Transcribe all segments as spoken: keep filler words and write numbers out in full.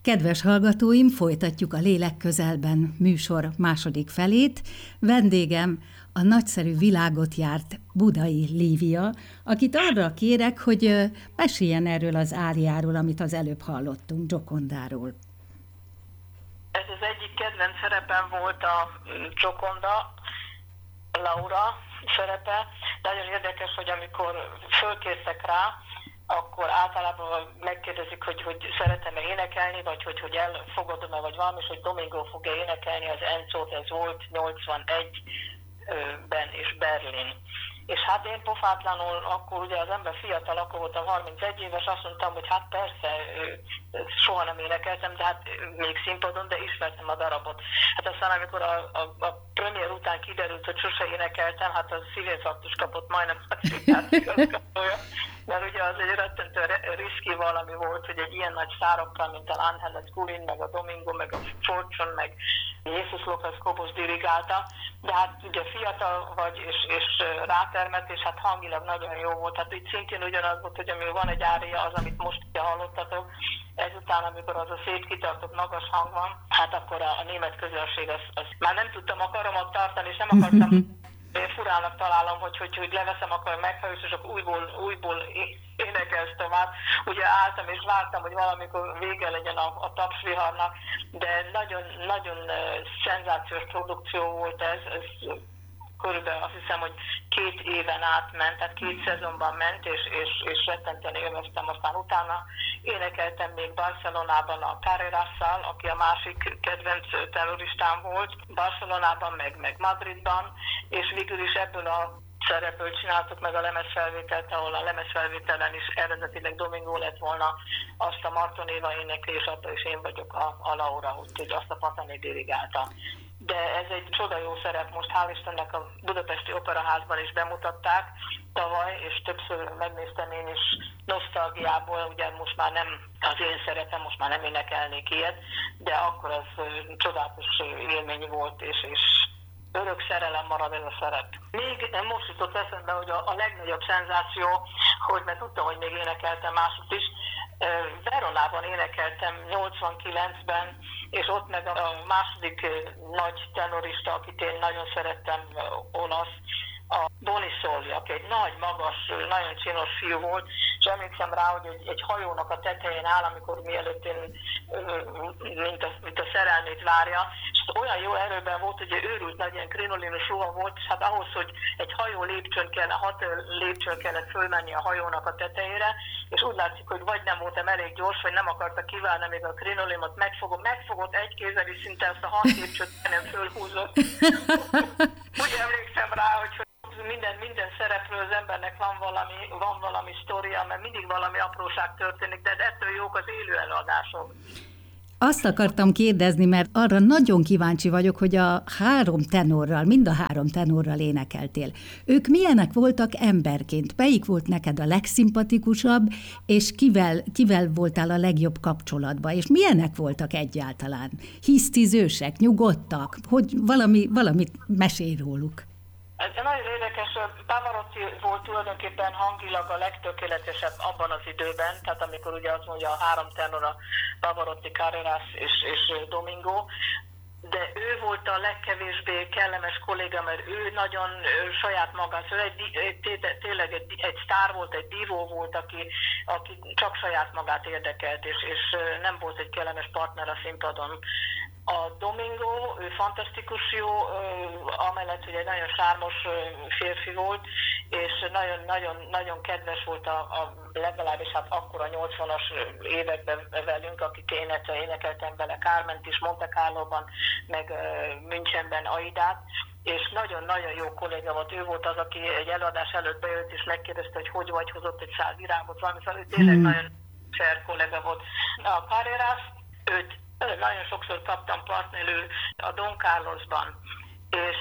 Kedves hallgatóim, folytatjuk a Lélek közelben műsor második felét. Vendégem a nagyszerű világot járt Budai Lívia, akit arra kérek, hogy meséljen erről az áriáról, amit az előbb hallottunk, Giocondáról. Ez az egyik kedvenc szerepem volt a Gioconda, Laura szerepe. Nagyon érdekes, hogy amikor fölkértek rá, akkor általában megkérdezik, hogy, hogy szeretem-e énekelni, vagy hogy, hogy elfogadom-e, vagy valami, és hogy Domingo fogja énekelni az Enzót, ez volt nyolcvanegyben és Berlin. És hát én pofátlanul, akkor ugye az ember fiatal, akkor voltam harmincegy éves, azt mondtam, hogy hát persze, soha nem énekeltem, de hát még színpadon, de ismertem a darabot. Hát aztán amikor a, a, a premier után kiderült, hogy sose énekeltem, hát az szívinfarktus kapott majdnem a színházigazgatója, mert ugye az egy rettentő riszki valami volt, hogy egy ilyen nagy szárokkal, mint a Ángeles Gullin, meg a Domingo, meg a Fortune, meg Jézus López Cobos dirigálta, de hát ugye fiatal vagy, és, és rátermett, és hát hangilag nagyon jó volt. Hát itt szintén ugyanaz volt, hogy amíg van egy ária, az, amit most ugye hallottatok, ezután, amikor az a szép kitartott magas hang van, hát akkor a, a német közönség, az, az már nem tudtam a karomat tartani, és nem akartam, én furának találom, hogy, hogy, hogy leveszem akkor a meghajós, és akkor újból, újból énekelsz tovább. Ugye álltam és vártam, hogy valamikor vége legyen a, a tapsviharnak, de nagyon, nagyon szenzációs produkció volt ez, ez körülbelül azt hiszem, hogy két éven át ment, tehát két szezonban ment, és, és, és rettentően élveztem. Aztán utána énekeltem még Barcelonában a Carrerasszal, aki a másik kedvenc terroristám volt, Barcelonában, meg, meg Madridban, és végül is ebből a szerepből csináltuk meg a lemezfelvételt, ahol a lemezfelvételen is eredetileg Domingo lett volna, azt a Marton Éva énekli, és abban is én vagyok a, a Laura, úgyhogy azt a Patani dirigálta. De ez egy csoda jó szerep, most hál' Istennek a Budapesti Operaházban is bemutatták tavaly, és többször megnéztem én is nosztalgiából, ugye most már nem az én szerepem, most már nem énekelnék ilyet, de akkor ez csodálatos élmény volt, és, és örök szerelem marad ez a szerep. Még most jutott eszembe, hogy a, a legnagyobb szenzáció, hogy mert tudtam, hogy még énekeltem másút is, Veronában énekeltem nyolcvankilencben, és ott meg a második nagy tenorista, akit én nagyon szerettem, olasz, a Bonisoli, aki egy nagy, magas, nagyon csinos fiú volt, és emlékszem rá, hogy egy, egy hajónak a tetején áll, amikor mielőtt én, mint a, mint a szerelmét várja, és olyan jó erőben volt, hogy őrült nagy ilyen krinolinus ruha volt, és hát ahhoz, hogy egy hajó lépcsőn kellene, hat lépcsőn kellett fölmenni a hajónak a tetejére, és úgy látszik, hogy vagy nem voltam elég gyors, vagy nem akarta kiválni még a krinolimot, megfogott, megfogott egy kézzel, és szinte ezt a hat lépcsőt nem fölhúzott. Úgy emlékszem rá, hogy Minden, minden szerepről az embernek van valami, van valami sztoria, mert mindig valami apróság történik, de ettől jók az élő előadások. Azt akartam kérdezni, mert arra nagyon kíváncsi vagyok, hogy a három tenorral, mind a három tenorral énekeltél. Ők milyenek voltak emberként? Melyik volt neked a legszimpatikusabb, és kivel, kivel voltál a legjobb kapcsolatban? És milyenek voltak egyáltalán? Hisztizősek, nyugodtak? Hogy valami, valamit mesélj róluk. Ez nagyon érdekes, Pavarotti volt tulajdonképpen hangilag a legtökéletesebb abban az időben, tehát amikor ugye azt mondja a három tenor, a Pavarotti, Carreras és, és Domingo, de ő volt a legkevésbé kellemes kolléga, mert ő nagyon ő saját magát, szóval egy, egy, tényleg egy, egy sztár volt, egy divó volt, aki, aki csak saját magát érdekelt, és, és nem volt egy kellemes partner a színpadon. A Domingo, ő fantasztikus jó, amellett, hogy egy nagyon sármos férfi volt, és nagyon-nagyon kedves volt a, a legalábbis hát akkor a nyolcvanas években velünk, akik énekel, énekeltem bele Carment is, Monte Carloban, meg Münchenben Aidát, és nagyon-nagyon jó kolléga volt. Ő volt az, aki egy előadás előtt bejött, és megkérdezte, hogy hogy vagy, hozott egy száz virágot, valami, szóval ő tényleg hmm. nagyon fair kolléga volt. A Carreras, őt nagyon sokszor kaptam partnerül a Don Carlosban, és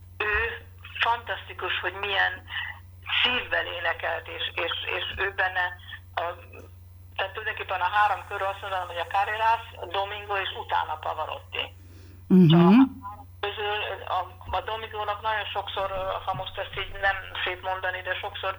ő fantasztikus, hogy milyen szívvel énekelt, és, és, és ő benne, a, tehát tulajdonképpen a három körül azt mondanám, hogy a Carreras, a Domingo és utána Pavarotti. Uh-huh. A közül a a Domingónak nagyon sokszor, ha most ezt így nem szép mondani, de sokszor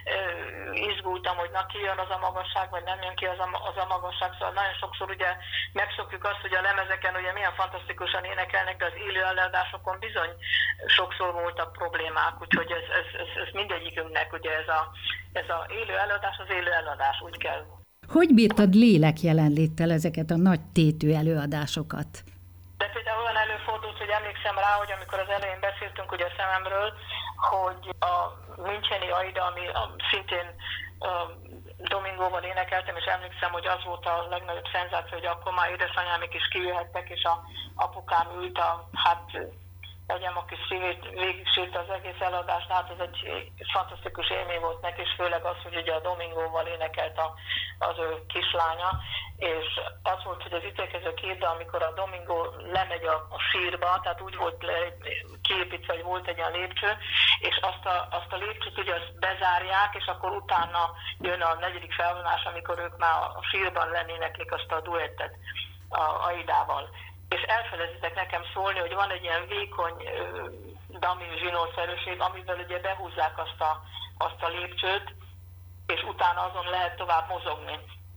uh, izgultam, hogy na ki jön az a magasság, vagy nem jön ki az a, az a magasság, szóval nagyon sokszor ugye megszokjuk azt, hogy a lemezeken ugye milyen fantasztikusan énekelnek, de az élő előadásokon bizony sokszor voltak problémák, úgyhogy ez, ez, ez, ez mindegyikünknek ugye ez a, ez a élő előadás, az élő előadás, úgy kell. Hogy bírtad lélek jelenléttel ezeket a nagy tétű előadásokat? De például olyan előfordult, hogy emlékszem rá, hogy amikor az elején beszéltünk ugye a szememről, hogy a Müncheni Aida, ami szintén uh, Domingóval énekeltem, és emlékszem, hogy az volt a legnagyobb szenzáció, hogy akkor már édesanyámik is kijöhettek, és a apukám ült a, hát egyem, aki szívét végig sírta az egész eladást, hát ez egy fantasztikus élmény volt neki, és főleg az, hogy ugye a Domingóval énekelt a, az ő kislánya, és az volt, hogy az ítélkező képben, amikor a Domingo lemegy a, a sírba, tehát úgy volt le, kiépítve, hogy volt egy olyan lépcső, és azt a, azt a lépcsőt ugye azt bezárják, és akkor utána jön a negyedik felvonás, amikor ők már a sírban lenéneklik azt a duettet a Aidával. És elfelejtettek nekem szólni, hogy van egy ilyen vékony uh, dami zsinórszerűség, amivel ugye behúzzák azt a, azt a lépcsőt, és utána azon lehet tovább mozogni.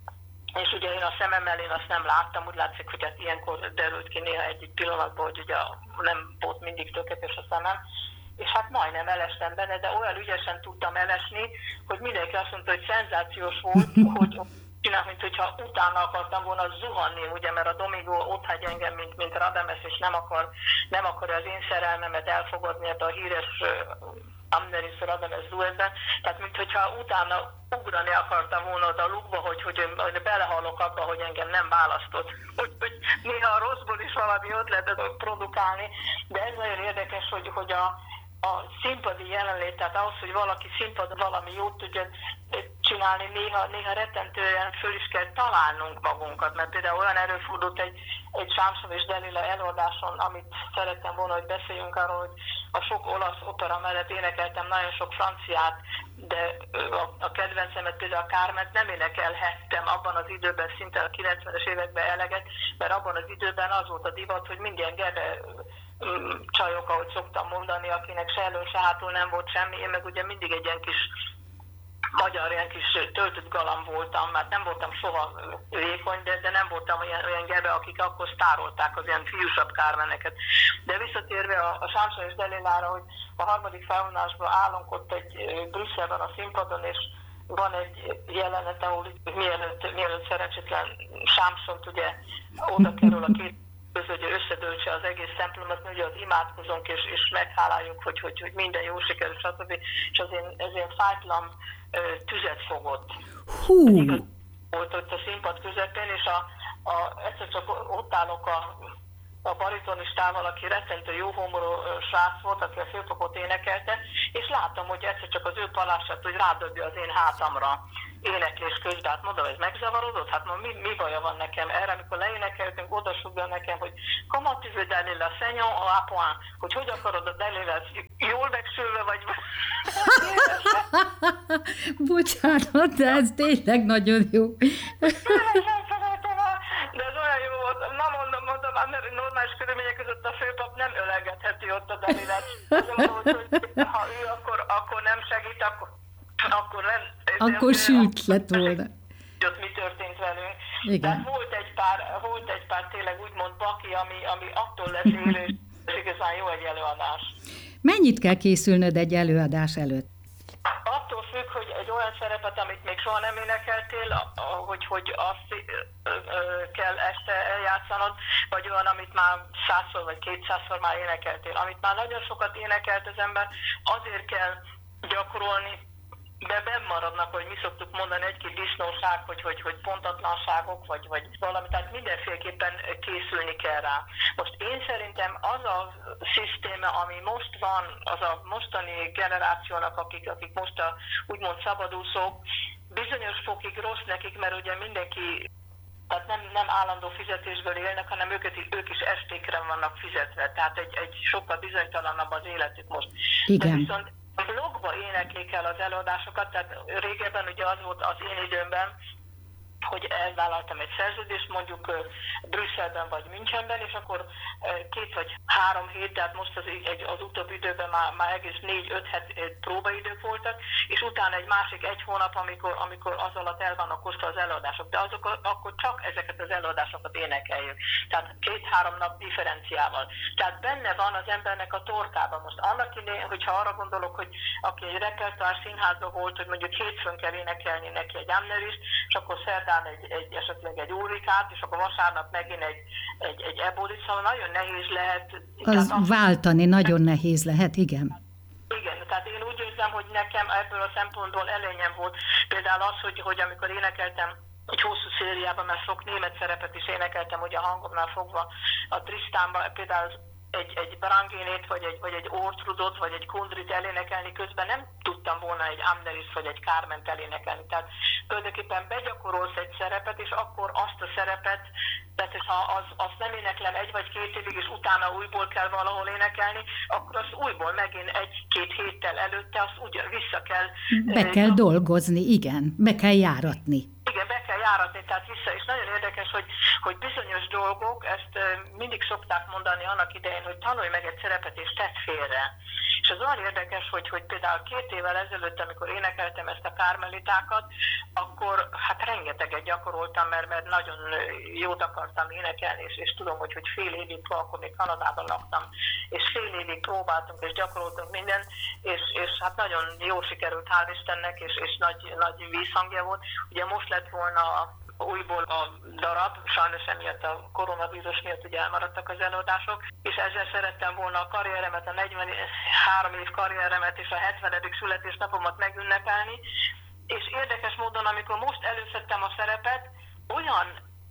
És ugye én a szememmel én azt nem láttam, úgy látszik, hogy hát ilyenkor derült ki néha egy pillanatban, hogy ugye nem volt mindig tökéletes a szemem. És hát majdnem elestem benne, de olyan ügyesen tudtam elesni, hogy mindenki azt mondta, hogy szenzációs volt, hogy csinál, mint hogyha utána akartam volna zuhanni, ugye, mert a Domingo ott hagy engem, mint, mint Radames, és nem akar, nem akar az én szerelmemet elfogadni ebbe a híres uh, Amneris Radames duettben. Tehát, mint hogyha utána ugrani akartam volna oda a lukba, hogy, hogy, hogy belehallok abba, hogy engem nem választott. Hogy, hogy néha a rosszból is valami ötletet produkálni, de ez nagyon érdekes, hogy, hogy a a színpadi jelenlét, tehát ahhoz, hogy valaki színpadon valami jót tudjon csinálni, néha, néha rettentően föl is kell találnunk magunkat, mert például olyan előfordult egy, egy Sámson és Delila előadáson, amit szerettem volna, hogy beszéljünk arról, hogy a sok olasz opera mellett énekeltem nagyon sok franciát, de a, a kedvencemet, például a Carment nem énekelhettem abban az időben, szinte a kilencvenes években eleget, mert abban az időben az volt a divat, hogy minden gebe csajok, ahogy szoktam mondani, akinek se elől, se hátul nem volt semmi. Én meg ugye mindig egy ilyen kis magyar, ilyen kis töltött galamb voltam, mert nem voltam soha vékony, de, de nem voltam olyan, olyan gebe, akik akkor sztárolták az ilyen fiúsabb Carmeneket. De visszatérve a, a Sámson és Delilára, hogy a harmadik felvonásban állunk ott egy Brüsszelben a színpadon, és van egy jelenet, ahol mielőtt, mielőtt szerencsétlen Sámsont ugye oda kerül a két közül, hogy összedöltse az egész templomot, ugye az imádkozunk, és, és megháláljuk, hogy, hogy, hogy minden jó sikerül, stb. És az én, ez ilyen fájtlan tüzet fogott. Hú! Igaz, volt ott a színpad közepén, és a, a, egyszer csak ott állok a, a baritonistával, aki rettentő jó homorú srác volt, aki a főpapot énekelte, és látom, hogy egyszer csak az ő palását, hogy rádobja az én hátamra éneklés közben. Hát mondom, ez megzavarodott? Hát mondom, mi, mi baja van nekem erre, amikor leénekeltünk, odasugja nekem, hogy comment tu veux Dalila, Seignon à point, hogy hogy akarod a Dalilát, jól megsülve vagy? Bocsánat, de ez tényleg nagyon jó. De ez olyan jó volt. Na mondom, mondom, mert normális körülmények között a főpap nem ölegetheti ott a Dalilát. Mondom, hogy ha ő akkor, akkor nem segít, akkor Akkor, nem, akkor de, sült lett volna. Ott mi történt velünk. Igen. Tehát volt egy pár, volt egy pár tényleg úgymond baki, ami, ami attól lesz élő, és igazán jó egy előadás. Mennyit kell készülnöd egy előadás előtt? Attól függ, hogy egy olyan szerepet, amit még soha nem énekeltél, hogy, hogy azt kell este eljátszanod, vagy olyan, amit már százszor vagy kétszázszor már énekeltél. Amit már nagyon sokat énekelt az ember, azért kell gyakorolni, de benn maradnak, hogy mi szoktuk mondani, egy-két disznóság, hogy, hogy, hogy pontatlanságok, vagy, vagy valami, tehát mindenféleképpen készülni kell rá. Most én szerintem az a szisztéma, ami most van, az a mostani generációnak, akik, akik most a úgymond szabadúszók, bizonyos fokig rossz nekik, mert ugye mindenki, tehát nem, nem állandó fizetésből élnek, hanem őket, ők is estékre vannak fizetve, tehát egy, egy sokkal bizonytalanabb az életük most. Igen. De viszont blogba éneklik el az előadásokat, tehát régebben ugye az volt az én időmben, hogy elvállaltam egy szerződést mondjuk Brüsszelben vagy Münchenben, és akkor két vagy három hét, tehát most az, egy, az utóbbi időben már, már egész négy-öt het próbaidők voltak, és utána egy másik egy hónap, amikor, amikor az alatt el vannak osztva az előadások, de azok, akkor csak ezeket az előadásokat énekeljük. Tehát két-három nap differenciával. Tehát benne van az embernek a torkában. Most annak idején, hogyha arra gondolok, hogy aki egy repertoár színházban volt, hogy mondjuk hétfőn kell énekelni neki egy Amnerist, és akkor szerdán egy, egy, esetleg egy Ulrikát, és akkor vasárnap megint egy, egy, egy Ebolit, szóval nagyon nehéz lehet. Az tehát, váltani nagyon nehéz lehet, igen. Igen, tehát én úgy érzem, hogy nekem ebből a szempontból előnyem volt. Például az, hogy, hogy amikor énekeltem egy hosszú szériában, mert sok német szerepet is énekeltem, hogy a hangomnál fogva a Trisztánban, például egy, egy Brangénét, vagy egy, vagy egy Ortrudot, vagy egy Kundrit elénekelni, közben nem tudtam volna egy Amnerist, vagy egy Carment elénekelni. Tehát tulajdonképpen begyakorolsz egy szerepet, és akkor azt a szerepet, tehát ha az, azt nem éneklem egy vagy két évig, és utána újból kell valahol énekelni, akkor azt újból megint egy-két héttel előtte, azt úgy vissza kell... Be kell uh, dolgozni, igen, be kell járatni. Igen, be kell járatni, tehát vissza, és nagyon érdekes, hogy, hogy bizonyos dolgok, ezt mindig szokták mondani annak idején, hogy tanulj meg egy szerepet és tedd félre. És az olyan érdekes, hogy, hogy például két évvel ezelőtt, amikor énekeltem ezt a Kármelitákat, akkor hát rengeteget gyakoroltam, mert, mert nagyon jót akartam énekelni, és, és tudom, hogy, hogy fél évig, akkor még Kanadában laktam, és fél évig próbáltunk és gyakoroltunk mindent, és, és hát nagyon jól sikerült, hál' Istennek, és, és nagy, nagy vízhangja volt. Ugye most lett volna újból a darab, sajnos emiatt a koronavírus miatt ugye elmaradtak az előadások, és ezzel szerettem volna a karrieremet, a negyvenhárom év karrieremet és a hetvenedik születésnapomat megünnepelni, és érdekes módon, amikor most előszedtem a szerepet, olyan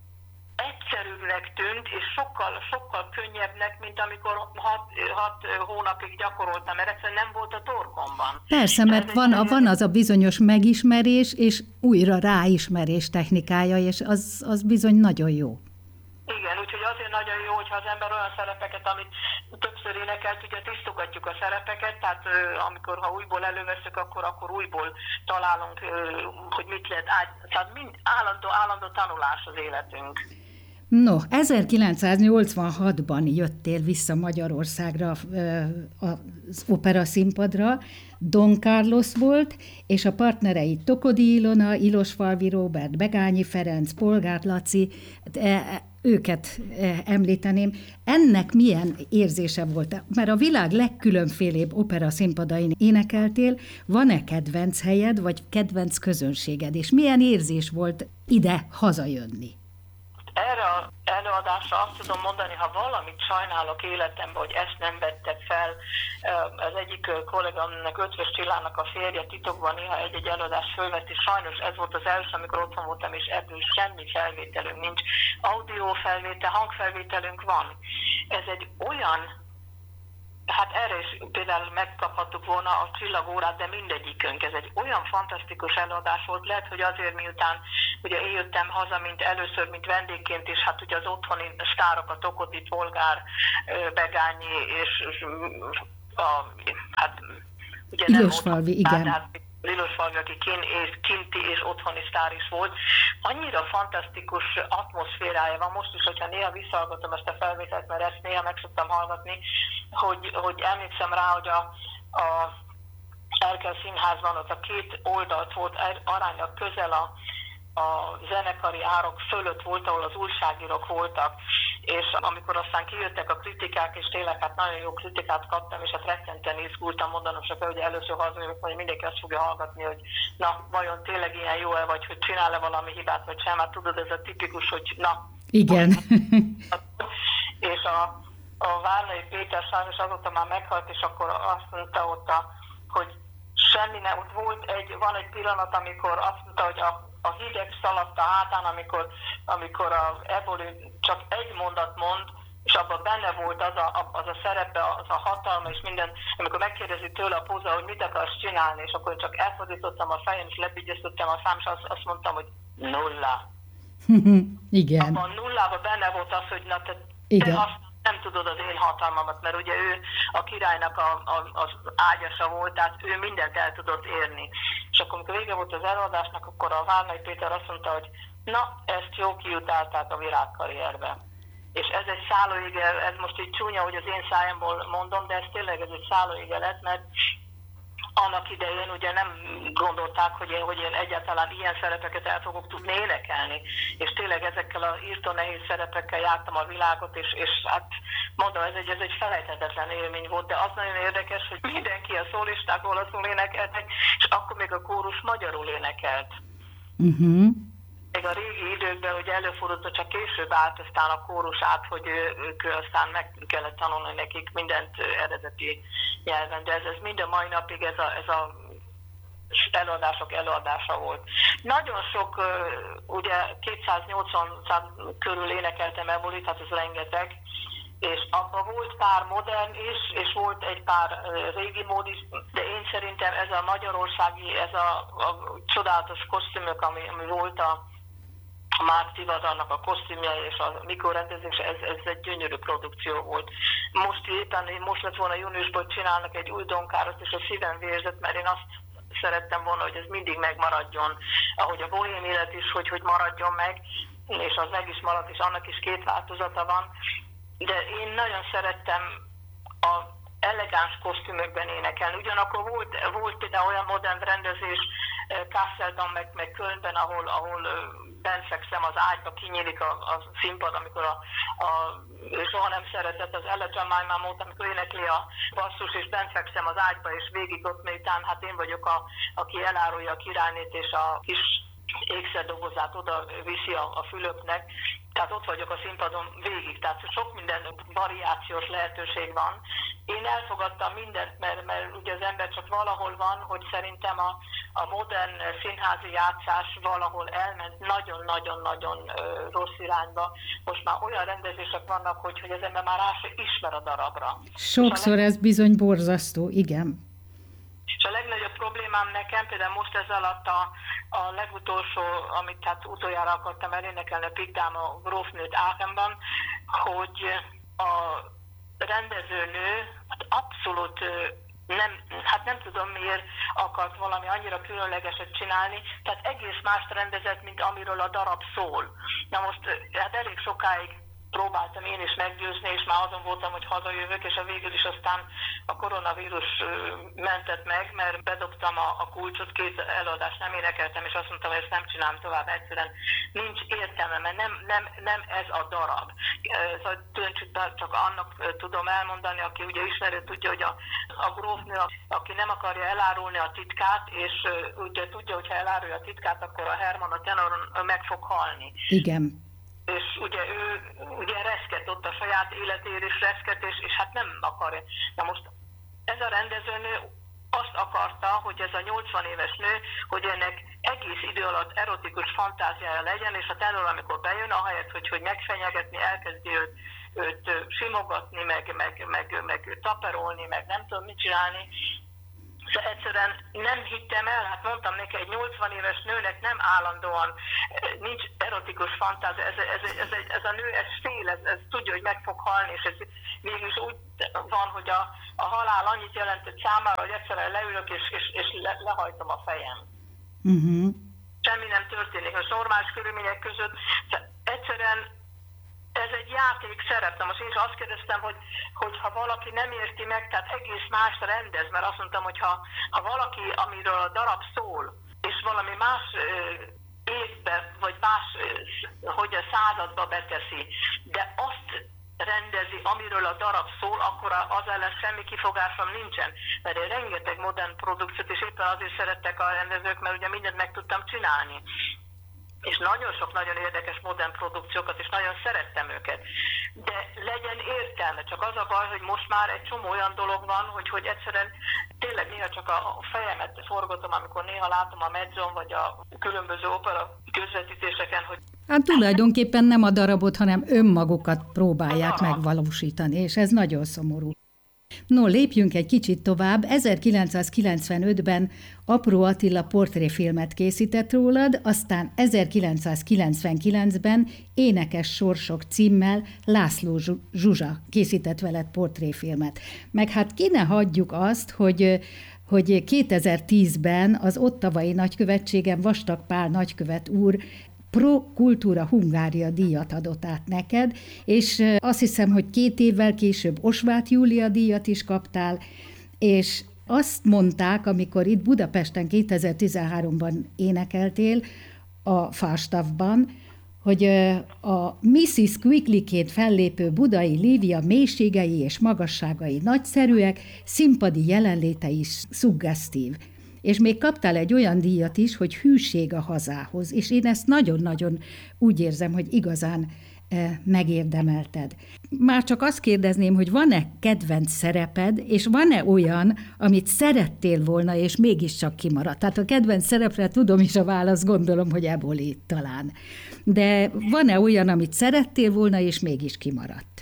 egyszerűbbnek tűnt, és sokkal, sokkal könnyebbnek, mint amikor hat, hat hónapig gyakoroltam, mert egyszerűen nem volt a torkomban. Persze, mert van, a, van az a bizonyos megismerés, és újra ráismerés technikája, és az, az bizony nagyon jó. Igen, úgyhogy azért nagyon jó, hogyha az ember olyan szerepeket, amit többször énekelt, ugye tisztogatjuk a szerepeket, tehát amikor ha újból előveszünk, akkor, akkor újból találunk, hogy mit lehet át, tehát mind állandó, állandó tanulás az életünk. No, ezerkilencszáznyolcvanhatban jöttél vissza Magyarországra az opera színpadra, Don Carlos volt, és a partnerei Tokodi Ilona, Ilosfalvi Róbert, Begányi Ferenc, Polgár Laci, őket említeném. Ennek milyen érzése volt? Mert a világ legkülönfélébb opera színpadain énekeltél, van-e kedvenc helyed, vagy kedvenc közönséged, és milyen érzés volt ide hazajönni? Erre az előadásra azt tudom mondani, ha valamit sajnálok életemben, hogy ezt nem vettek fel. Az egyik kollégámnak, Ötvös Csillának a férje titokban néha egy-egy előadást fölvett, és sajnos ez volt az első, amikor otthon voltam, és ebből semmi felvételünk nincs. Audio felvétel, hangfelvételünk van. Ez egy olyan, hát erre is például megkaphattuk volna a csillagórát, de mindegyikünk. Ez egy olyan fantasztikus előadás volt, lehet, hogy azért miután ugye én jöttem haza, mint először, mint vendégként, és hát ugye az otthoni sztárok, a Tokodi, Polgár, Begányi, és a, hát ugye nem Ilosfalvi, igen. Tehát, Ilosfalvi, aki kin, és, kinti és otthoni sztár is volt. Annyira fantasztikus atmoszférája van most is, hogyha néha visszahallgatom ezt a felvételt, mert ezt néha meg szoktam hallgatni, hogy, hogy emlékszem rá, hogy a, a Erkel Színházban ott a két oldalt volt aránylag közel a a zenekari árok fölött volt, ahol az újságírók voltak, és amikor aztán kijöttek a kritikák, és tényleg hát nagyon jó kritikát kaptam, és hát rettenten izgultam, mondanom csak el, hogy először hazajövök, hogy mindenki azt fogja hallgatni, hogy na, vajon tényleg ilyen jó-e, vagy hogy csinál-e valami hibát, vagy sem, hát tudod, ez a tipikus, hogy na. Igen. És a, a Várnai Péter sajnos azóta már meghalt, és akkor azt mondta ott, a, hogy semmi nem, volt egy, van egy pillanat, amikor azt mondta, hogy a a hideg szaladt a hátán, amikor, amikor a Eboli csak egy mondat mond, és abban benne volt az a, az a szerepe, az a hatalma és minden, amikor megkérdezi tőle a Póza, hogy mit akarsz csinálni, és akkor csak elfordítottam a fejem, és lebigyeztettem a szám, és azt, azt mondtam, hogy nulla. Igen. Abban nullában benne volt az, hogy na, te, te azt nem tudod az én hatalmamat, mert ugye ő a királynak a, a, az ágyasa volt, tehát ő mindent el tudott érni. És akkor, amikor vége volt az előadásnak, akkor a Várnai Péter azt mondta, hogy Na, ezt jó kiutálták a virágkarrierbe. És ez egy szállóige, ez most így csúnya, hogy az én szájamból mondom, de ez tényleg ez egy szállóige lett, mert annak idején ugye nem gondolták, hogy én, hogy én egyáltalán ilyen szerepeket el fogok tudni énekelni. És tényleg ezekkel a írtó nehéz szerepekkel jártam a világot, és, és hát mondom, ez egy, ez egy felejthetetlen élmény volt, de az nagyon érdekes, hogy mindenki a szólisták olaszul énekeltek, és akkor még a kórus magyarul énekelt. Uh-huh. Még a régi időkben, hogy előfordult, hogy csak később állt aztán a kórus át, hogy ők aztán meg kellett tanulni nekik mindent eredeti nyelven, de ez, ez mind a mai napig ez a, ez a előadások előadása volt. Nagyon sok, ugye kétszáznyolcvan körül énekeltem ebulit, hát ez rengeteg, és abban volt pár modern is, és volt egy pár régi mód is, de én szerintem ez a magyarországi, ez a, a csodálatos kosztümök, ami, ami volt a a Márk Tivadar-nak a kosztümje és a mikrorendezés, ez, ez egy gyönyörű produkció volt. Most éppen, most lett volna júniusban, hogy csinálnak egy új Donkárost, és a szívem vérzett, mert én azt szerettem volna, hogy ez mindig megmaradjon, ahogy a bohém élet is, hogy, hogy maradjon meg, és az meg is maradt, és annak is két változata van. De én nagyon szerettem a elegáns kosztümökben énekelni. Ugyanakkor volt, volt például olyan modern rendezés Kasselban, meg, meg Kölnben, ahol, ahol benfekszem az ágyba, kinyílik a, a színpad, amikor a, a soha nem szeretett az Ella Májmámót, amikor énekli a basszus, és benfekszem az ágyba, és végig ott miután, hát én vagyok, a, aki elárulja a királynét, és a kis ékszerdobozát oda viszi a, a fülöpnek. Tehát ott vagyok a színpadon végig, tehát sok minden variációs lehetőség van. Én elfogadtam mindent, mert, mert ugye az ember csak valahol van, hogy szerintem a, a modern színházi játszás valahol elment nagyon-nagyon-nagyon rossz irányba. Most már olyan rendezések vannak, hogy, hogy az ember már rá se ismer a darabra. Sokszor ez bizony borzasztó, igen. És a legnagyobb problémám nekem, például most ez alatt a, a legutolsó, amit hát utoljára akartam elénekelni, a Pigdám a grófnőt Aachenban, hogy a rendezőnő hát abszolút nem, hát nem tudom miért akart valami annyira különlegeset csinálni, tehát egész mást rendezett, mint amiről a darab szól. Na most hát elég sokáig próbáltam én is meggyőzni, és már azon voltam, hogy hazajövök, és a végül is aztán a koronavírus mentett meg, mert bedobtam a, a kulcsot, két előadást nem énekeltem, és azt mondtam, hogy ezt nem csinálom tovább, egyszerűen nincs értelme, mert nem, nem, nem ez a darab. Szóval csak annak tudom elmondani, aki ugye ismerő, tudja, hogy a, a grófnő, aki nem akarja elárulni a titkát, és ugye tudja, hogy ha elárulja a titkát, akkor a Herman, a tenoron meg fog halni. Igen. És ugye ő ugye reszket ott a saját életéért is reszket, és, és hát nem akarja. Na most ez a rendezőnő azt akarta, hogy ez a nyolcvan éves nő, hogy ennek egész idő alatt erotikus fantáziája legyen, és a tenor, amikor bejön, ahelyett, hogy, hogy megfenyegetni, elkezdi őt, őt simogatni, meg, meg, meg, meg taperolni, meg nem tudom mit csinálni. Szóval egyszerűen nem hittem el, hát mondtam neki, egy nyolcvan éves nőnek nem állandóan, nincs erotikus fantázia, ez, ez, ez, ez, ez a nő, ez fél, ez, ez tudja, hogy meg fog halni, és ez mégis úgy van, hogy a, a halál annyit jelentett számára, hogy egyszerűen leülök, és, és, és le, lehajtom a fejem. Uh-huh. Semmi nem történik. Most normális körülmények között egyszerűen ez egy játék szerep. Na most én is azt kérdeztem, hogy, hogy ha valaki nem érti meg, tehát egész más rendez, mert azt mondtam, hogy ha, ha valaki, amiről a darab szól, és valami más évbe, vagy más, hogy a századba beteszi, de azt rendezi, amiről a darab szól, akkor az ellen semmi kifogásom nincsen. Mert én rengeteg modern produkciót, és éppen azért szerettek a rendezők, mert ugye mindent meg tudtam csinálni. És nagyon sok nagyon érdekes modern produkciókat, és nagyon szerettem őket. De legyen értelme, csak az a baj, hogy most már egy csomó olyan dolog van, hogy, hogy egyszerűen tényleg néha csak a fejemet forgatom, amikor néha látom a medzon, vagy a különböző opera közvetítéseken, hogy... Hát tulajdonképpen nem a darabot, hanem önmagukat próbálják megvalósítani, és ez nagyon szomorú. No, lépjünk egy kicsit tovább. ezerkilencszázkilencvenötben Apró Attila portréfilmet készített rólad, aztán ezerkilencszázkilencvenkilencben Énekes sorsok címmel László Zsuzsa készített veled portréfilmet. Meg hát ki ne hagyjuk azt, hogy, hogy kétezer-tízben az Ottavai nagykövetségen Vastag Pál nagykövet úr Pro Cultura Hungária díjat adott át neked, és azt hiszem, hogy két évvel később Osváth Júlia díjat is kaptál, és azt mondták, amikor itt Budapesten kétezer-tizenháromban énekeltél a Falstaffban, hogy a missziz Quicklyként fellépő Budai Lívia mélységei és magasságai nagyszerűek, színpadi jelenléte is szuggesztív. És még kaptál egy olyan díjat is, hogy hűség a hazához, és én ezt nagyon-nagyon úgy érzem, hogy igazán megérdemelted. Már csak azt kérdezném, hogy van-e kedvenc szereped, és van-e olyan, amit szerettél volna, és mégiscsak kimaradt? Tehát a kedvenc szerepre tudom is a választ, gondolom, hogy Eboli talán. De van-e olyan, amit szerettél volna, és mégis kimaradt?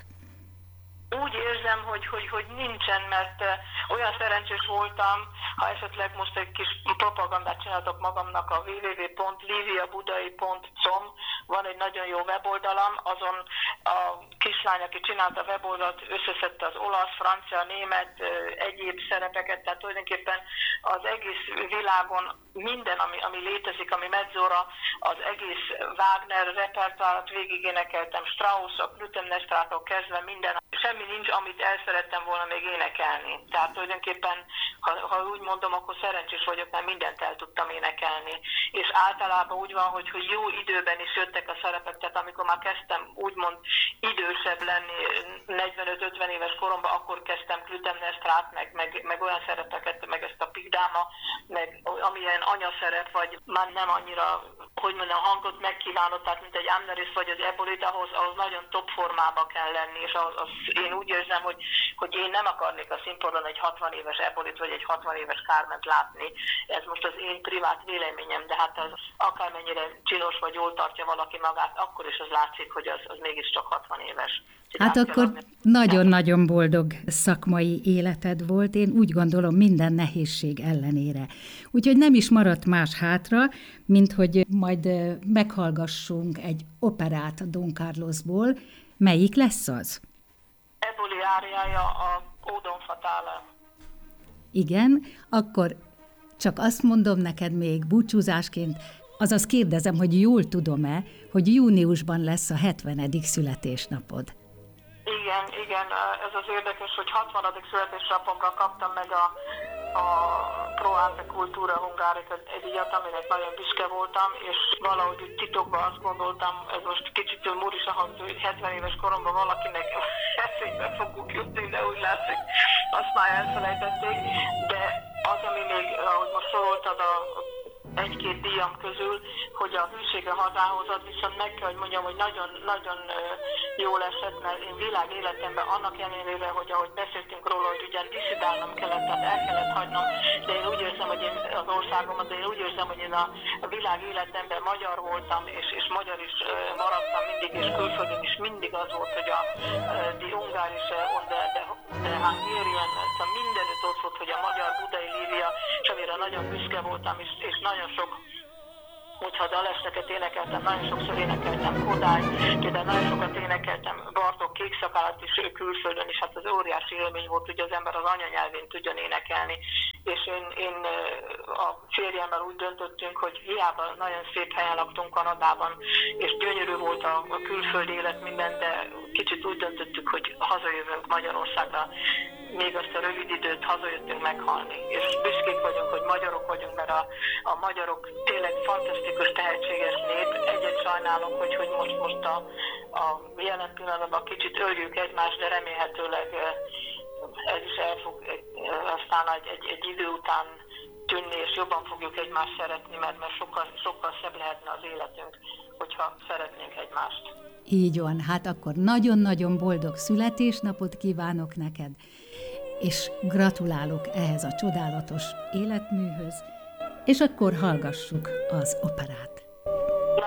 Úgy érzem, hogy, hogy, hogy nincsen, mert olyan szerencsés voltam, ha esetleg most egy kis propagandát csináltok magamnak, a double-u double-u double-u pont livia budai pont com, van egy nagyon jó weboldalam, azon a kislány, aki csinálta a weboldalt, összeszedte az olasz, francia, német, egyéb szerepeket, tehát tulajdonképpen az egész világon minden, ami, ami létezik, ami mezzora, az egész Wagner repertoárat végigénekeltem, Strauss, a Clytemnestrától kezdve minden, semmi nincs, amit el szerettem volna még énekelni. Tehát tulajdonképpen, ha, ha úgy mondom, akkor szerencsés vagyok, mert mindent el tudtam énekelni. És általában úgy van, hogy, hogy jó időben is jöttek a szerepek, tehát amikor már kezdtem úgymond idősebb lenni, negyvenöt-ötven éves koromban, akkor kezdtem Clytemnestrát, meg, meg, meg olyan szerepeket, meg ezt a Pigdáma, meg amilyen anyaszerep, vagy már nem annyira, hogy mondjam, a hangot megkívánott, tehát mint egy Amneris vagy az Ebolit, ahhoz, ahhoz nagyon top formába kell lenni, és az, az, én úgy érzem, hogy, hogy én nem akarnék a színpadon egy hatvan éves Ebolit, vagy egy hatvan éves Carment látni. Ez most az én privát véleményem, de hát az akármennyire csinos vagy jól tartja valaki magát, akkor is az látszik, hogy az, az mégiscsak hatvan éves. Hát akkor nagyon-nagyon boldog szakmai életed volt, én úgy gondolom minden nehézség ellenére. Úgyhogy nem is maradt más hátra, mint hogy majd meghallgassunk egy operát a Don Carlosból. Melyik lesz az? Eboli áriája, a Ódon Fatale. Igen, akkor csak azt mondom neked még búcsúzásként, azaz kérdezem, hogy jól tudom-e, hogy júniusban lesz a hetvenedik születésnapod. Igen, igen, ez az érdekes, hogy hatvanadik születésnapomra kaptam meg a, a Pro Cultura Hungária díjat, aminek nagyon büszke voltam, és valahogy úgy titokban azt gondoltam, ez most kicsit múris, hogy hetven éves koromban valakinek eszébe fogunk jutni, de úgy látszik, azt már elfelejtették, de az, ami még, ahogy most soroltad a egy-két díjam közül, hogy a hűség a hazához, az viszont meg kell, hogy mondjam, hogy nagyon-nagyon jól esett, mert én világ életemben annak ellenére, hogy ahogy beszéltünk róla, hogy ugyan diszidálnom kellett, tehát el kellett hagynom, de én úgy érzem, hogy én az országomat, de én úgy érzem, hogy én a, a világ életemben magyar voltam, és, és magyar is maradtam mindig, és külföldön is mindig az volt, hogy a die Ungaris und der, der, der Hungarian, szóval mindenütt ott volt, hogy a magyar Budai Lívia, és amire nagyon büszke voltam, és, és nagyon sok, hogyha daleseket énekeltem, nagyon sokszor énekeltem Kodály, például nagyon sokat énekeltem Bartók Kékszakállat is külföldön, és hát az óriási élmény volt, hogy az ember az anyanyelvén tudjon énekelni. És én, én a férjemmel úgy döntöttünk, hogy hiába nagyon szép helyen laktunk Kanadában, és gyönyörű volt a, a külföldi élet minden, de kicsit úgy döntöttük, hogy hazajövünk Magyarországra, még azt a rövid időt hazajöttünk meghalni. És büszkék vagyunk, hogy magyarok vagyunk, mert a, a magyarok tényleg fantasztikus, tehetséges nép. Egyet sajnálom, hogy, hogy most, most a, a jelen pillanatban kicsit öljük egymást, de remélhetőleg ez is el fog aztán egy, egy, egy idő után tűnni, és jobban fogjuk egymást szeretni, mert, mert sokkal, sokkal szebb lehetne az életünk, hogyha szeretnénk egymást. Így van, hát akkor nagyon-nagyon boldog születésnapot kívánok neked, és gratulálok ehhez a csodálatos életműhöz, és akkor hallgassuk az operát.